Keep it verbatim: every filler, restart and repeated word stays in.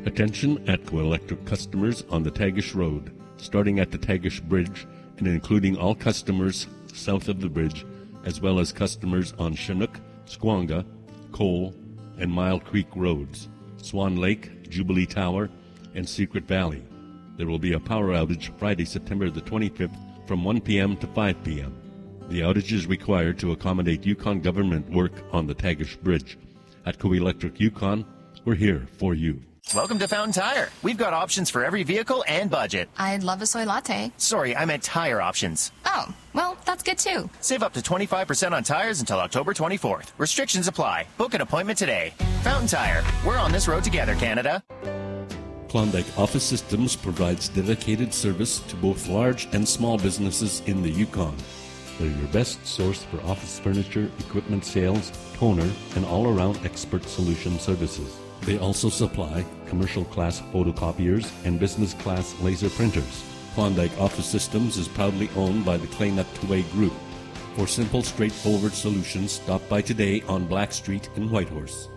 Attention ATCO Electric customers on the Tagish Road, starting at the Tagish Bridge and including all customers south of the bridge, as well as customers on Chinook, Squonga, Cole, and Mile Creek Roads, Swan Lake, Jubilee Tower, and Secret Valley. There will be a power outage Friday, September the twenty-fifth from one p.m. to five p.m. The outage is required to accommodate Yukon government work on the Tagish Bridge. ATCO Electric Yukon, we're here for you. Welcome to Fountain Tire. We've got options for every vehicle and budget. I'd love a soy latte. Sorry, I meant tire options. Oh, well, that's good too. Save up to twenty-five percent on tires until October twenty-fourth. Restrictions apply. Book an appointment today. Fountain Tire. We're on this road together, Canada. Klondike Office Systems provides dedicated service to both large and small businesses in the Yukon. They're your best source for office furniture, equipment sales, toner, and all-around expert solution services. They also supply commercial-class photocopiers and business-class laser printers. Klondike Office Systems is proudly owned by the Claynut Two-Way Group. For simple, straightforward solutions, stop by today on Black Street in Whitehorse.